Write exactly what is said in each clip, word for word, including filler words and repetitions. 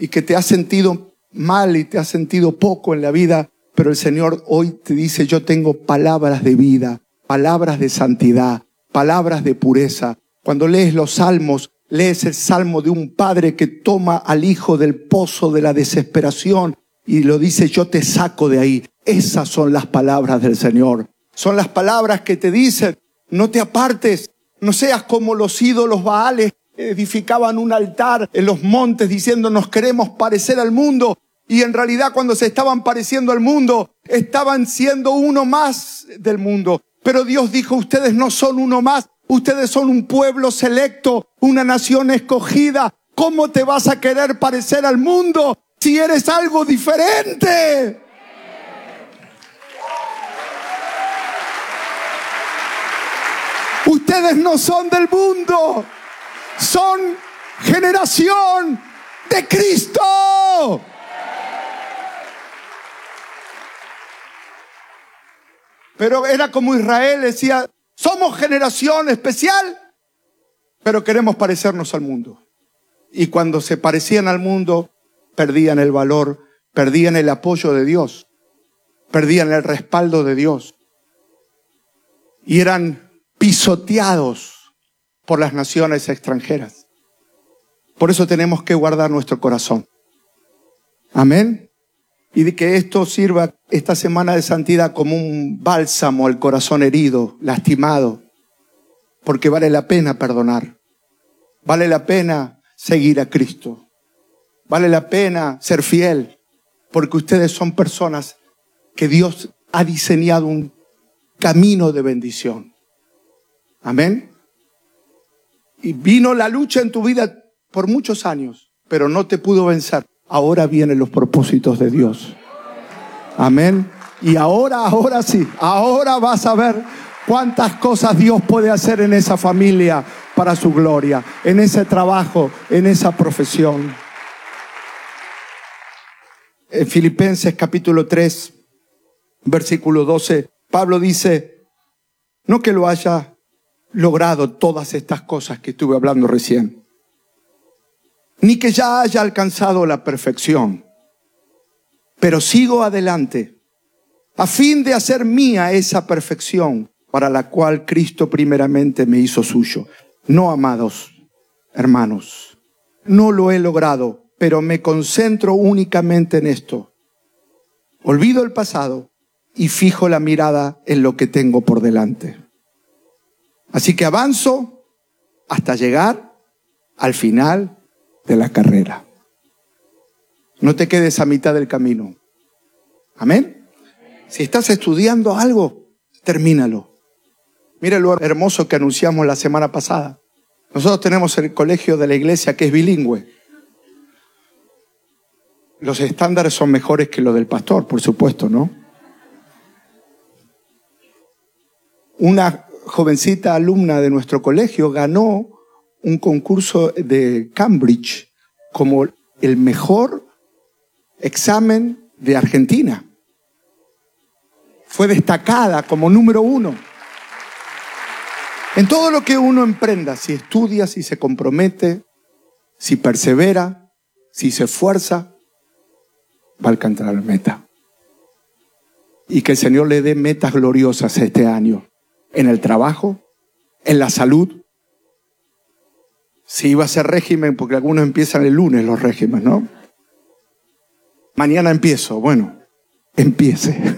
y que te has sentido mal y te has sentido poco en la vida, pero el Señor hoy te dice, yo tengo palabras de vida, palabras de santidad, palabras de pureza. Cuando lees los salmos, lees el salmo de un padre que toma al hijo del pozo de la desesperación y lo dice, yo te saco de ahí. Esas son las palabras del Señor. Son las palabras que te dicen, no te apartes, no seas como los ídolos baales que edificaban un altar en los montes diciendo nos queremos parecer al mundo. Y en realidad cuando se estaban pareciendo al mundo, estaban siendo uno más del mundo. Pero Dios dijo, ustedes no son uno más, ustedes son un pueblo selecto, una nación escogida. ¿Cómo te vas a querer parecer al mundo si eres algo diferente? Ustedes no son del mundo, son generación de Cristo. Pero era como Israel, decía, somos generación especial, pero queremos parecernos al mundo. Y cuando se parecían al mundo, perdían el valor, perdían el apoyo de Dios, perdían el respaldo de Dios. Y eran pisoteados por las naciones extranjeras. Por eso tenemos que guardar nuestro corazón. Amén. Y de que esto sirva esta semana de santidad como un bálsamo al corazón herido, lastimado. Porque vale la pena perdonar. Vale la pena seguir a Cristo. Vale la pena ser fiel. Porque ustedes son personas que Dios ha diseñado un camino de bendición. Amén. Y vino la lucha en tu vida por muchos años, pero no te pudo vencer. Ahora vienen los propósitos de Dios. Amén. Y ahora, ahora sí, ahora vas a ver cuántas cosas Dios puede hacer en esa familia para su gloria, en ese trabajo, en esa profesión. En Filipenses capítulo tres, versículo doce, Pablo dice, no que lo haya logrado todas estas cosas que estuve hablando recién, ni que ya haya alcanzado la perfección, pero sigo adelante a fin de hacer mía esa perfección para la cual Cristo primeramente me hizo suyo. No, amados hermanos, no lo he logrado, pero me concentro únicamente en esto. Olvido el pasado y fijo la mirada en lo que tengo por delante. Así que avanzo hasta llegar al final de la carrera. No te quedes a mitad del camino. Amén. Si estás estudiando algo, termínalo. Mira lo hermoso que anunciamos la semana pasada. Nosotros tenemos el colegio de la iglesia que es bilingüe. Los estándares son mejores que los del pastor, por supuesto, ¿no? Una jovencita alumna de nuestro colegio ganó un concurso de Cambridge como el mejor examen de Argentina. Fue destacada como número uno. En todo lo que uno emprenda, si estudia, si se compromete, si persevera, si se esfuerza, va a alcanzar la meta. Y que el Señor le dé metas gloriosas este año, en el trabajo, en la salud. Si iba a ser régimen, porque algunos empiezan el lunes los regímenes, ¿no? Mañana empiezo. Bueno, empiece.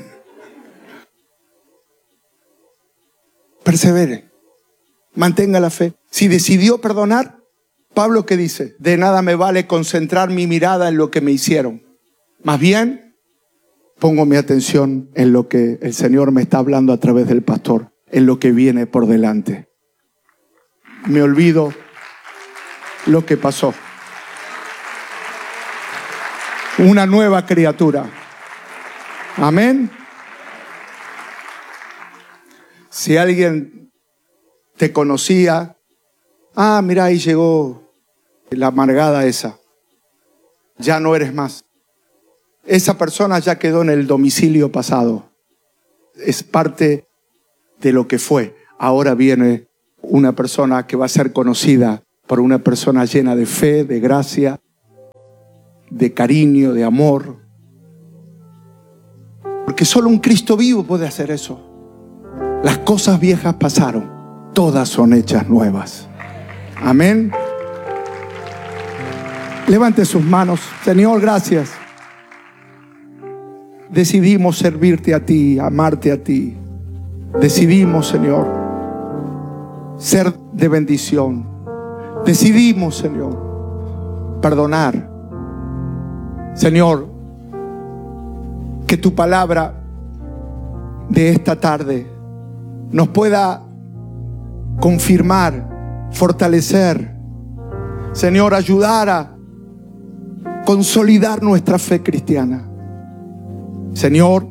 Persevere. Mantenga la fe. Si decidió perdonar, Pablo, ¿qué dice? De nada me vale concentrar mi mirada en lo que me hicieron. Más bien, pongo mi atención en lo que el Señor me está hablando a través del pastor, en lo que viene por delante. Me olvido lo que pasó. Una nueva criatura. Amén. Si alguien te conocía, ah, mira, ahí llegó la amargada esa. Ya no eres más. Esa persona ya quedó en el domicilio pasado. Es parte de lo que fue. Ahora viene una persona que va a ser conocida por una persona llena de fe, de gracia, de cariño, de amor. Porque solo un Cristo vivo puede hacer eso. Las cosas viejas pasaron, todas son hechas nuevas. Amén. Levante sus manos. Señor, gracias. Decidimos servirte a ti, amarte a ti. Decidimos, Señor, ser de bendición. Decidimos, Señor, perdonar. Señor, que tu palabra de esta tarde nos pueda confirmar, fortalecer, Señor, ayudar a consolidar nuestra fe cristiana. Señor,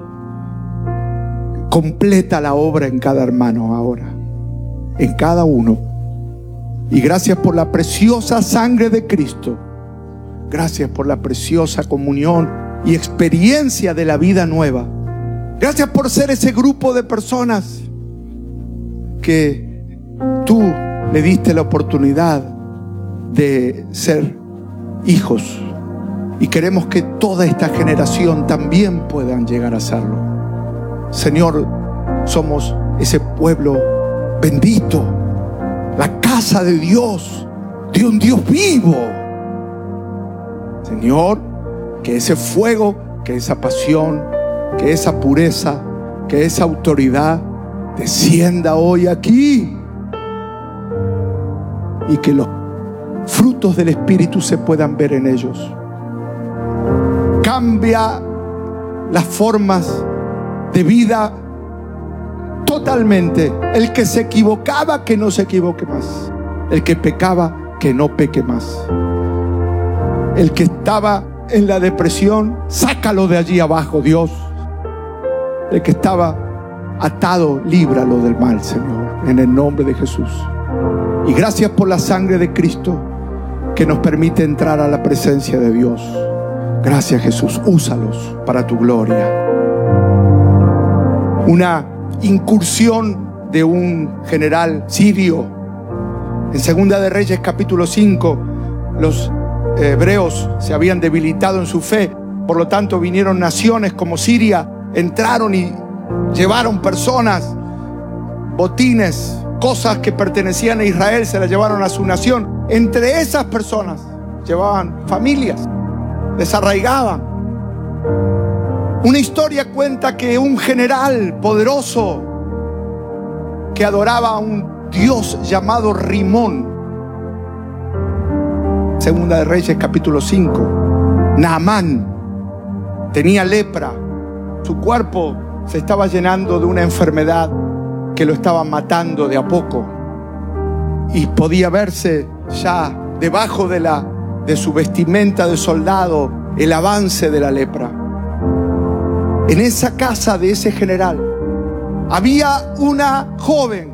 completa la obra en cada hermano ahora, en cada uno. Y gracias por la preciosa sangre de Cristo. Gracias por la preciosa comunión y experiencia de la vida nueva. Gracias por ser ese grupo de personas que tú le diste la oportunidad de ser hijos. Y queremos que toda esta generación también puedan llegar a serlo. Señor, somos ese pueblo bendito, la casa de Dios, de un Dios vivo. Señor, que ese fuego, que esa pasión, que esa pureza, que esa autoridad descienda hoy aquí. Y que los frutos del Espíritu se puedan ver en ellos. Cambia las formas de vida totalmente. El que se equivocaba, que no se equivoque más. El que pecaba, que no peque más. El que estaba en la depresión, sácalo de allí abajo, Dios. El que estaba atado, líbralo del mal, Señor, en el nombre de Jesús. Y gracias por la sangre de Cristo que nos permite entrar a la presencia de Dios. Gracias, Jesús, úsalos para tu gloria. Una incursión de un general sirio. En Segunda de Reyes capítulo cinco, los hebreos se habían debilitado en su fe, por lo tanto vinieron naciones como Siria, entraron y llevaron personas, botines, cosas que pertenecían a Israel, se las llevaron a su nación. Entre esas personas llevaban familias, desarraigaban. Una historia cuenta que un general poderoso que adoraba a un dios llamado Rimón, Segunda de Reyes capítulo cinco, Naamán tenía lepra, su cuerpo se estaba llenando de una enfermedad que lo estaba matando de a poco y podía verse ya debajo de la de su vestimenta de soldado el avance de la lepra. En esa casa de ese general había una joven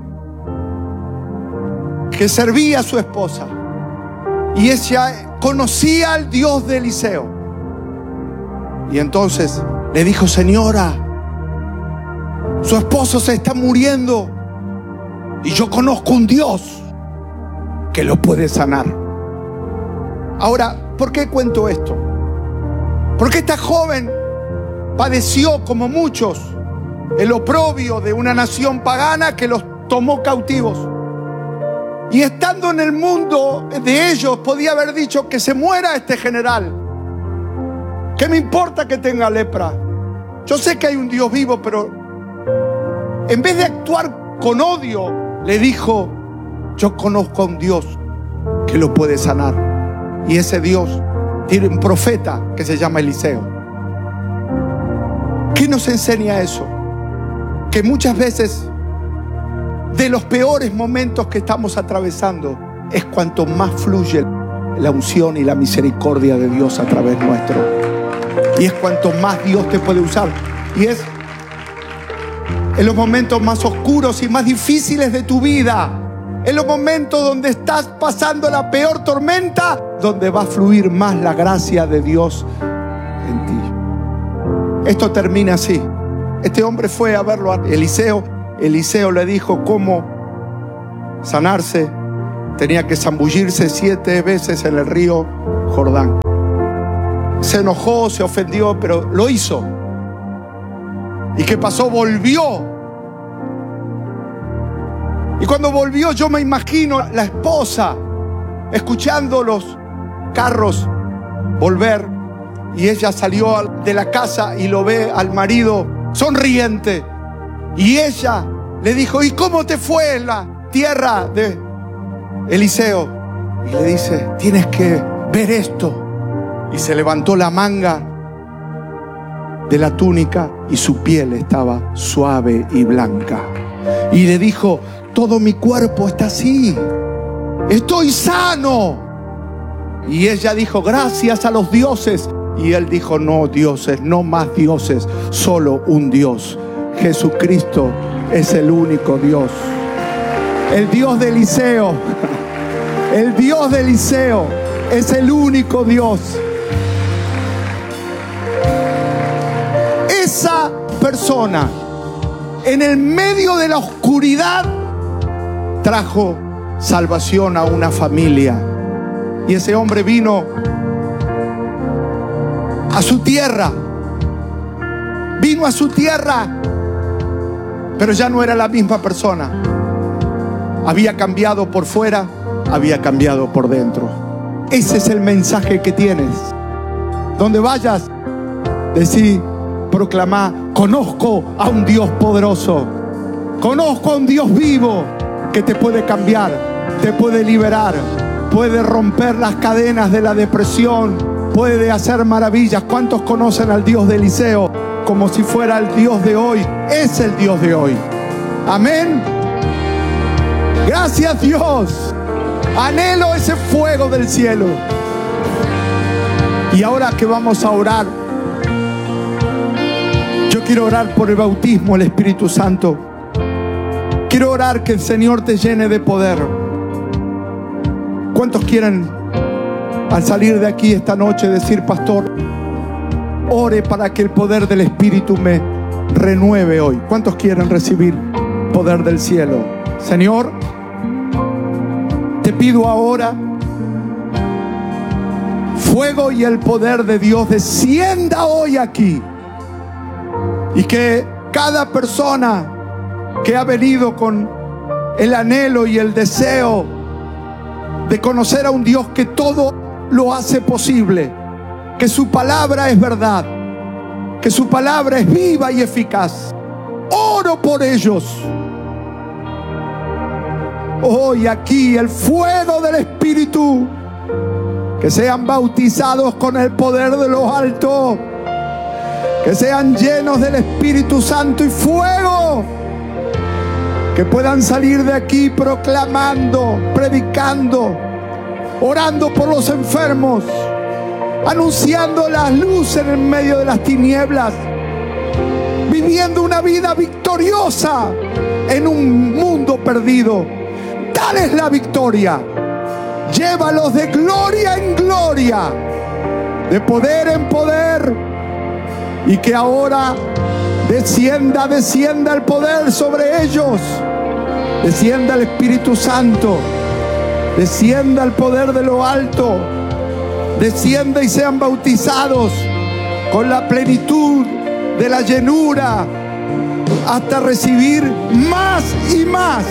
que servía a su esposa y ella conocía al Dios de Eliseo. Y entonces le dijo: señora, su esposo se está muriendo y yo conozco un Dios que lo puede sanar. Ahora, ¿por qué cuento esto? Porque esta joven padeció, como muchos, el oprobio de una nación pagana que los tomó cautivos. Y estando en el mundo de ellos, podía haber dicho: que se muera este general. ¿Qué me importa que tenga lepra? Yo sé que hay un Dios vivo, pero en vez de actuar con odio, le dijo: yo conozco a un Dios que lo puede sanar. Y ese Dios tiene un profeta que se llama Eliseo. ¿Qué nos enseña eso? Que muchas veces de los peores momentos que estamos atravesando es cuanto más fluye la unción y la misericordia de Dios a través nuestro. Y es cuanto más Dios te puede usar. Y es en los momentos más oscuros y más difíciles de tu vida, en los momentos donde estás pasando la peor tormenta, donde va a fluir más la gracia de Dios en ti. Esto termina así. Este hombre fue a verlo a Eliseo. Eliseo le dijo cómo sanarse. Tenía que zambullirse siete veces en el río Jordán. se enojó, se ofendió, pero lo hizo. ¿Y qué pasó? Volvió. Y cuando volvió, yo me imagino la esposa escuchando los carros volver, y ella salió de la casa y lo ve al marido sonriente, y ella le dijo: ¿y cómo te fue en la tierra de Eliseo? Y le dice: tienes que ver esto. Y se levantó la manga de la túnica y su piel estaba suave y blanca. Y le dijo: todo mi cuerpo está así, estoy sano. Y ella dijo: gracias a los dioses. Y él dijo: no dioses, no más dioses, solo un Dios. Jesucristo es el único Dios. El Dios de Eliseo, el Dios de Eliseo es el único Dios. Esa persona, en el medio de la oscuridad, trajo salvación a una familia. Y ese hombre vino a su tierra, vino a su tierra, pero ya no era la misma persona. Había cambiado por fuera, había cambiado por dentro. Ese es el mensaje que tienes. Donde vayas, decí, proclamá: conozco a un Dios poderoso, conozco a un Dios vivo que te puede cambiar, te puede liberar, puede romper las cadenas de la depresión, puede hacer maravillas. ¿Cuántos conocen al Dios de Eliseo como si fuera el Dios de hoy? Es el Dios de hoy. Amén. Gracias, Dios. Anhelo ese fuego del cielo. Y ahora que vamos a orar, yo quiero orar por el bautismo del Espíritu Santo. Quiero orar que el Señor te llene de poder. ¿Cuántos quieren, al salir de aquí esta noche, decir: pastor, ore para que el poder del Espíritu me renueve hoy? ¿Cuántos quieren recibir poder del cielo? Señor, te pido ahora, fuego y el poder de Dios descienda hoy aquí, y que cada persona que ha venido con el anhelo y el deseo de conocer a un Dios que todo lo hace posible, que su palabra es verdad, que su palabra es viva y eficaz, oro por ellos. Hoy aquí el fuego del Espíritu, que sean bautizados con el poder de lo alto, que sean llenos del Espíritu Santo y fuego, que puedan salir de aquí proclamando, predicando, orando por los enfermos, anunciando la luz en el medio de las tinieblas, viviendo una vida victoriosa en un mundo perdido. Dales la victoria, llévalos de gloria en gloria, de poder en poder, y que ahora descienda, descienda el poder sobre ellos, descienda el Espíritu Santo, descienda el poder de lo alto, descienda y sean bautizados con la plenitud de la llenura hasta recibir más y más.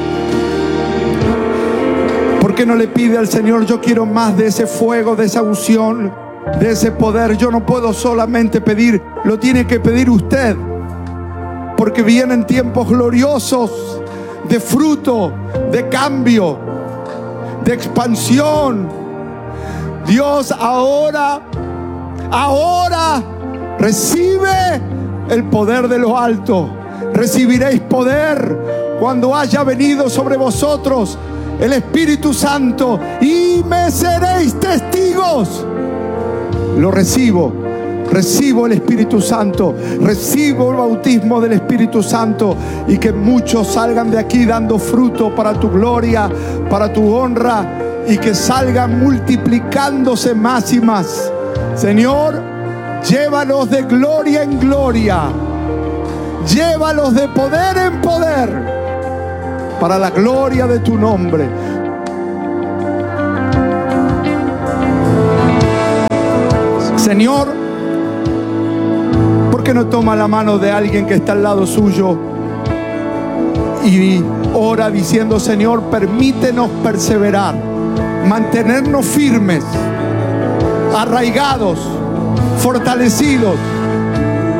¿Por qué no le pide al Señor: yo quiero más de ese fuego, de esa unción, de ese poder? Yo no puedo solamente pedir, lo tiene que pedir usted, porque vienen tiempos gloriosos de fruto, de cambio, de expansión. Dios ahora, ahora recibe el poder de lo alto. Recibiréis poder cuando haya venido sobre vosotros el Espíritu Santo, y me seréis testigos. Lo recibo, recibo el Espíritu Santo, recibo el bautismo del Espíritu Santo, y que muchos salgan de aquí dando fruto para tu gloria, para tu honra, y que salgan multiplicándose más y más. Señor, llévalos de gloria en gloria, llévalos de poder en poder, para la gloria de tu nombre. Señor, ¿por qué no toma la mano de alguien que está al lado suyo y ora diciendo: Señor, permítenos perseverar, mantenernos firmes, arraigados, fortalecidos,